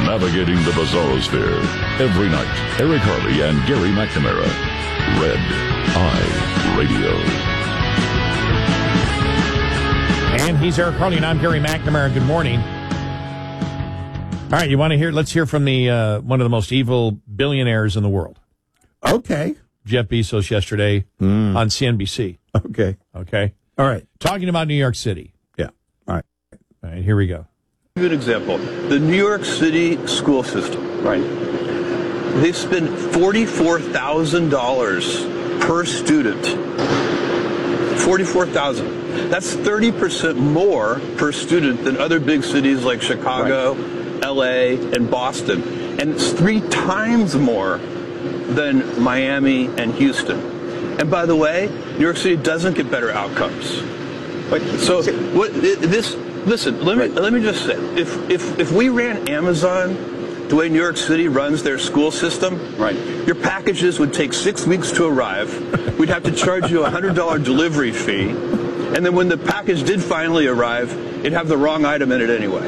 navigating the bizarrosphere. Every night, Eric Harley and Gary McNamara. Red Eye Radio. And he's Eric Harley, and I'm Gary McNamara. Good morning. All right, you want to hear? Let's hear from the one of the most evil billionaires in the world. Okay. Jeff Bezos yesterday on CNBC. Okay. Okay. All right. Talking about New York City. Yeah. All right. All right, here we go. Good example. The New York City school system. Right. They spend $44,000 per student. $44,000. That's 30% more per student than other big cities like Chicago, LA, and Boston. And it's 3 times more than Miami and Houston. And by the way, New York City doesn't get better outcomes. So listen, let me just say, if we ran Amazon the way New York City runs their school system, your packages would take 6 weeks to arrive. We'd have to charge you a $100 delivery fee. And then when the package did finally arrive, it'd have the wrong item in it anyway.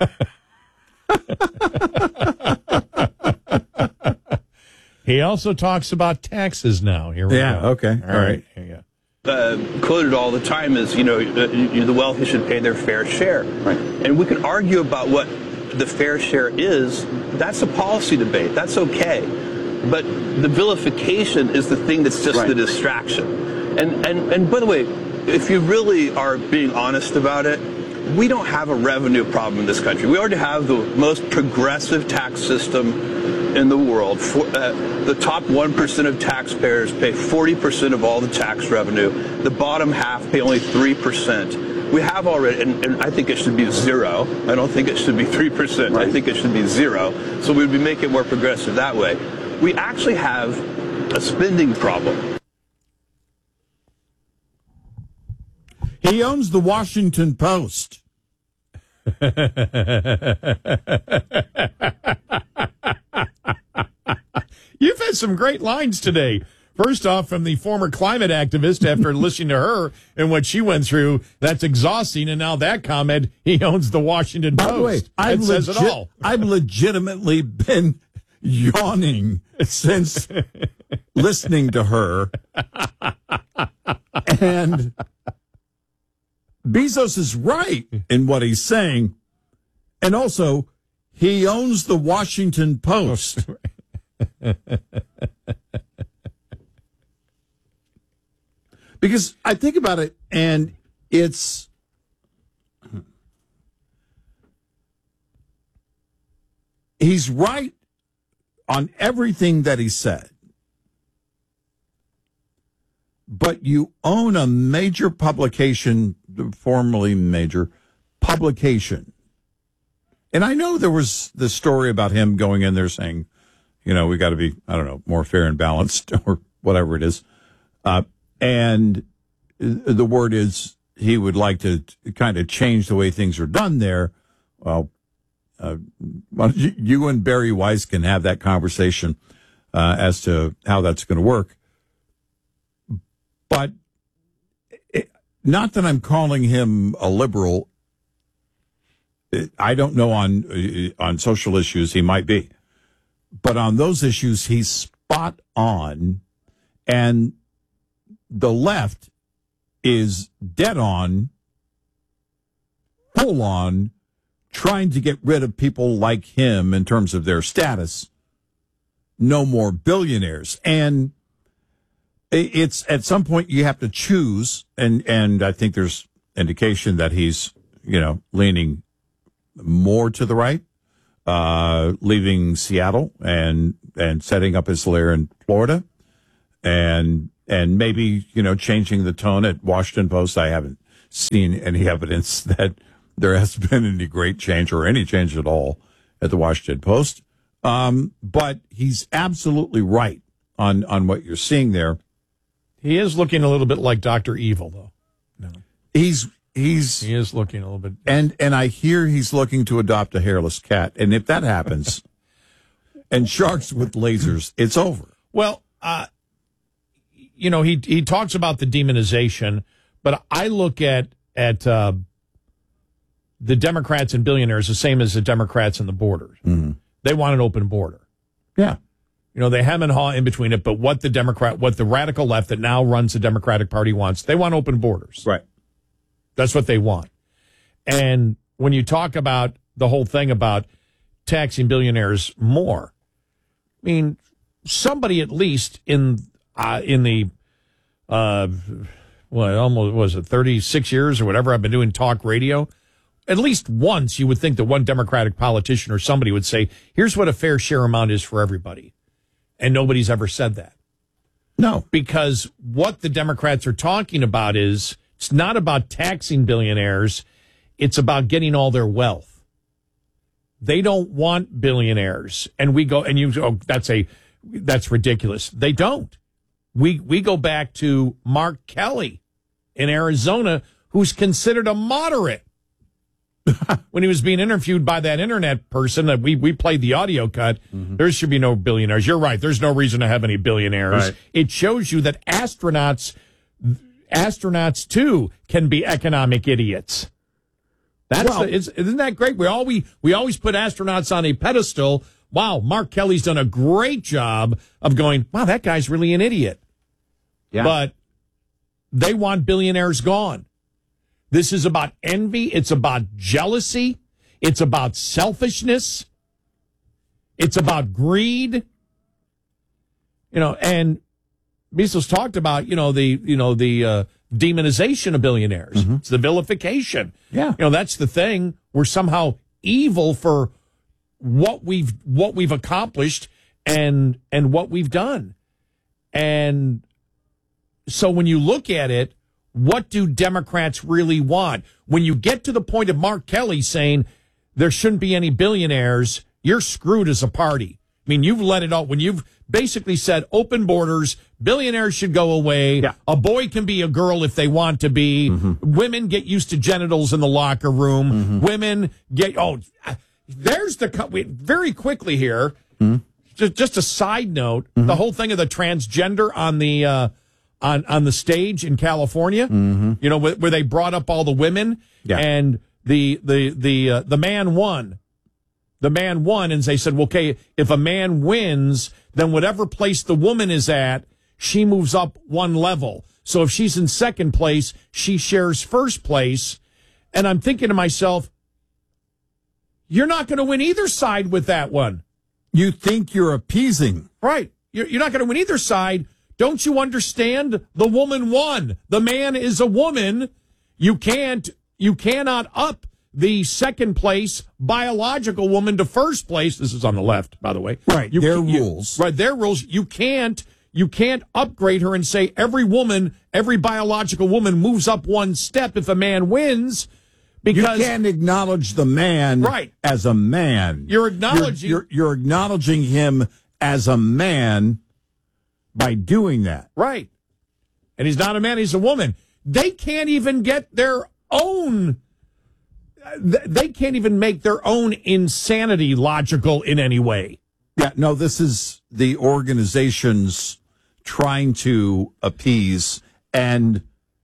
He also talks about taxes now. Here we go. Okay. All right. Here you go. Quoted all the time is, the wealthy should pay their fair share. Right. And we can argue about what the fair share is. That's a policy debate. That's okay. But the vilification is the thing that's just the distraction. And by the way, if you really are being honest about it, we don't have a revenue problem in this country. We already have the most progressive tax system in the world. The top 1% of taxpayers pay 40% of all the tax revenue. The bottom half pay only 3%. We have already, and I think it should be 0. I don't think it should be 3%. I think it should be 0. So we'd be making it more progressive that way. We actually have a spending problem. He owns the Washington Post. You've had some great lines today. First off, from the former climate activist, after listening to her and what she went through, that's exhausting. And now that comment, he owns the Washington Post. By the way, that says it all. I've legitimately been yawning since listening to her. And Bezos is right in what he's saying. And also, he owns the Washington Post. Because I think about it, and he's right on everything that he said. But you own a major publication, formerly major publication. And I know there was the story about him going in there saying, we got to be, more fair and balanced or whatever it is. And the word is he would like to kind of change the way things are done there. Well, you and Barry Weiss can have that conversation as to how that's going to work. But not that I'm calling him a liberal. I don't know on social issues he might be. But on those issues, he's spot on. And the left is dead on, full on, trying to get rid of people like him in terms of their status. No more billionaires. And it's at some point you have to choose. And I think there's indication that he's, leaning more to the right, leaving Seattle and setting up his lair in Florida. And maybe, changing the tone at Washington Post. I haven't seen any evidence that there has been any great change or any change at all at the Washington Post. But he's absolutely right on what you're seeing there. He is looking a little bit like Dr. Evil, though. No. He is looking a little bit. And I hear he's looking to adopt a hairless cat. And if that happens, and sharks with lasers, it's over. Well, he talks about the demonization, but I look at the Democrats and billionaires the same as the Democrats and the borders. Mm-hmm. They want an open border. Yeah. You know, they hem and haw in between it, but what the radical left that now runs the Democratic Party wants, they want open borders. Right. That's what they want. And when you talk about the whole thing about taxing billionaires more, I mean, somebody at least in the almost was it 36 years or whatever I've been doing talk radio, at least once you would think that one Democratic politician or somebody would say, here's what a fair share amount is for everybody. And nobody's ever said that. No. Because what the Democrats are talking about is it's not about taxing billionaires. It's about getting all their wealth. They don't want billionaires. And we go, and you go, that's ridiculous. They don't. We go back to Mark Kelly in Arizona, who's considered a moderate. When he was being interviewed by that internet person that we played the audio cut, there should be no billionaires. You're right. There's no reason to have any billionaires. Right. It shows you that astronauts too can be economic idiots. Isn't that great? We always put astronauts on a pedestal. Wow, Mark Kelly's done a great job of going, wow, that guy's really an idiot. Yeah. But they want billionaires gone. This is about envy. It's about jealousy. It's about selfishness. It's about greed. You know, and Bezos talked about, the demonization of billionaires. Mm-hmm. It's the vilification. Yeah. You know, that's the thing. We're somehow evil for what we've accomplished and what we've done. And so when you look at it, what do Democrats really want? When you get to the point of Mark Kelly saying there shouldn't be any billionaires, you're screwed as a party. I mean, you've let it all. When you've basically said open borders, billionaires should go away. Yeah. A boy can be a girl if they want to be. Mm-hmm. Women get used to genitals in the locker room. Mm-hmm. Women get, there's very quickly here. Mm-hmm. Just a side note, the whole thing of the transgender on the, on the stage in California, where they brought up all the women, and the man won. The man won, and they said, well, okay, if a man wins, then whatever place the woman is at, she moves up one level. So if she's in second place, she shares first place. And I'm thinking to myself, you're not going to win either side with that one. You think you're appeasing. Right. You're not going to win either side. Don't you understand? The woman won. The man is a woman. You cannot up the second place biological woman to first place. This is on the left, by the way. Right. Their rules. Right. Their rules. You can't upgrade her and say every biological woman moves up one step if a man wins. Because you can't acknowledge the man as a man. You're acknowledging you're acknowledging him as a man by doing that. Right. And he's not a man, he's a woman. They can't even get their own, they can't even make their own insanity logical in any way. Yeah, no, this is the organizations trying to appease, and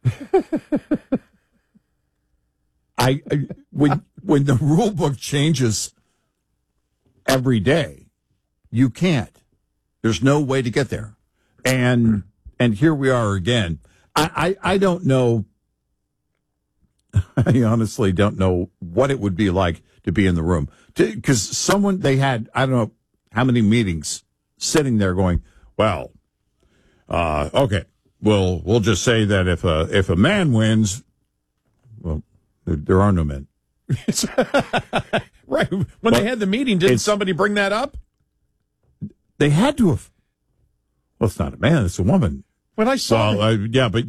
when the rule book changes every day, you can't. There's no way to get there. And here we are again. I don't know. I honestly don't know what it would be like to be in the room. Because they had, I don't know how many meetings sitting there going, well, okay, we'll just say that if a man wins, well, there are no men. Right. When they had the meeting, didn't somebody bring that up? They had to have. Well, it's not a man, it's a woman. When I saw but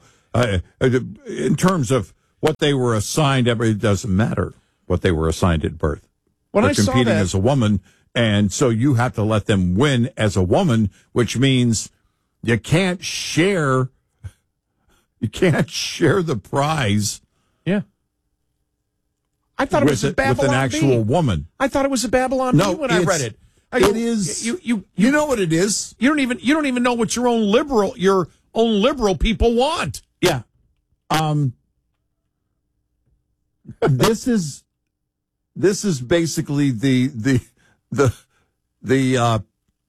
in terms of what they were assigned, it doesn't matter what they were assigned at birth. When They're I saw competing that, as a woman, and so you have to let them win as a woman, which means you can't share the prize. Yeah. I thought it was a Babylon with an actual woman. I thought it was a Babylon Bee when I read it. It is. You know what it is. You don't even know what your own liberal people want. Yeah. This is basically the the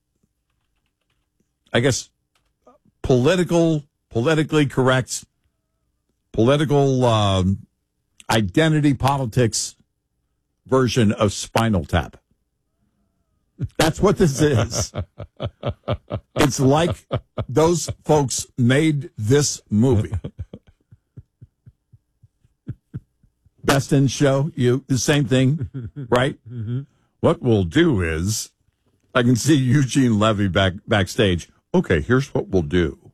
I guess politically correct, political identity politics version of Spinal Tap. That's what this is. It's like those folks made this movie. Best in Show, the same thing, right? Mm-hmm. What we'll do is, I can see Eugene Levy backstage. Okay, here's what we'll do.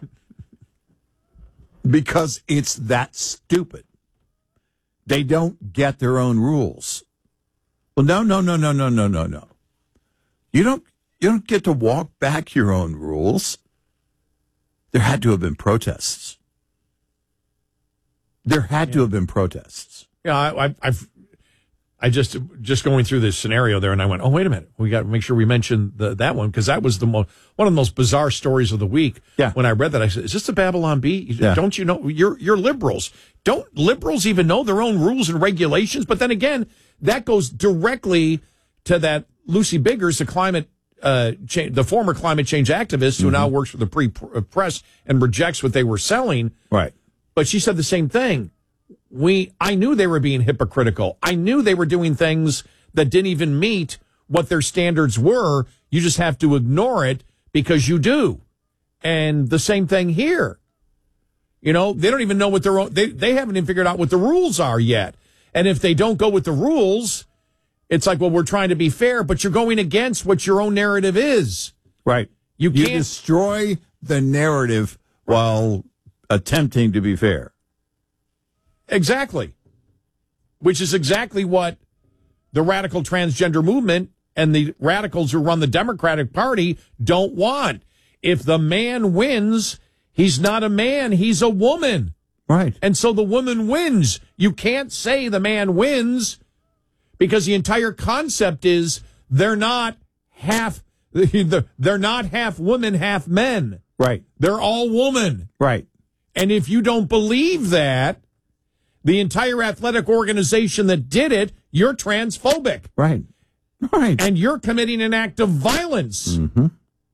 Because it's that stupid. They don't get their own rules. Well, no. You don't get to walk back your own rules. There had to have been protests. Yeah, I just going through this scenario there, and I went, oh, wait a minute, we got to make sure we mention that one, because that was one of the most bizarre stories of the week. Yeah. When I read that, I said, is this the Babylon Bee? Yeah. Don't you know, you're liberals. Don't liberals even know their own rules and regulations? But then again, that goes directly to that Lucy Biggers, the former climate change activist who now works for the Free Press and rejects what they were selling. Right. But she said the same thing. I knew they were being hypocritical. I knew they were doing things that didn't even meet what their standards were. You just have to ignore it because you do. And the same thing here. You know, they don't even know what their own, they haven't even figured out what the rules are yet. And if they don't go with the rules, it's like, well, we're trying to be fair, but you're going against what your own narrative is. Right. You destroy the narrative while attempting to be fair. Exactly. Which is exactly what the radical transgender movement and the radicals who run the Democratic Party don't want. If the man wins, he's not a man, he's a woman. Right. And so the woman wins. You can't say the man wins because the entire concept is they're not half women, half men. Right. They're all woman. Right. And if you don't believe that, the entire athletic organization that did it, you're transphobic. Right. Right. And you're committing an act of violence. Mm-hmm.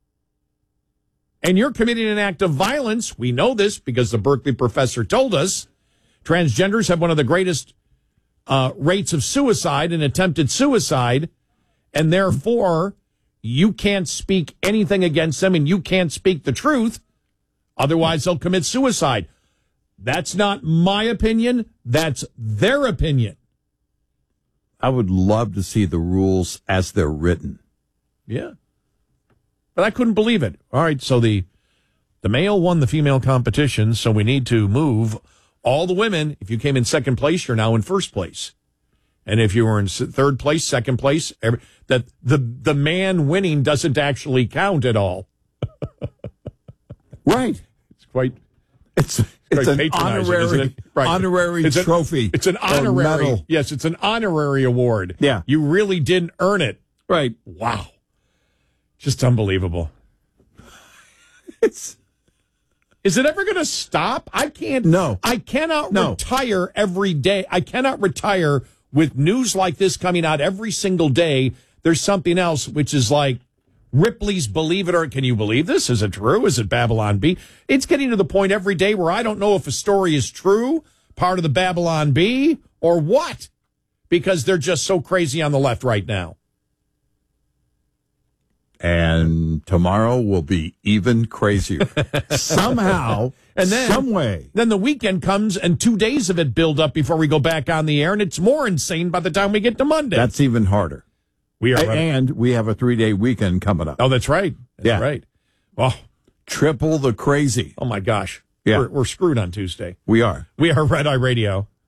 And you're committing an act of violence. We know this because the Berkeley professor told us. Transgenders have one of the greatest rates of suicide and attempted suicide. And therefore, you can't speak anything against them and you can't speak the truth. Otherwise, they'll commit suicide. That's not my opinion. That's their opinion. I would love to see the rules as they're written. Yeah. But I couldn't believe it. All right, so the male won the female competition, so we need to move all the women. If you came in second place, you're now in first place. And if you were in third place, second place, that the man winning doesn't actually count at all. Right. It's quite... It's an honorary, right. Honorary trophy. It's an honorary. Medal. Yes, it's an honorary award. Yeah. You really didn't earn it. Right. Wow. Just unbelievable. Is it ever going to stop? I can't. No. I cannot retire every day. I cannot retire with news like this coming out every single day. There's something else, which is like Ripley's Believe It or Can You Believe This? Is it true? Is it Babylon Bee? It's getting to the point every day where I don't know if a story is true, part of the Babylon Bee, or what, because they're just so crazy on the left right now. And tomorrow will be even crazier. Somehow, and then, some way. Then the weekend comes and 2 days of it build up before we go back on the air, and it's more insane by the time we get to Monday. That's even harder. And we have a 3-day weekend coming up. Oh, that's right. That's right. Oh, triple the crazy. Oh, my gosh. Yeah. We're screwed on Tuesday. We are. We are Red Eye Radio.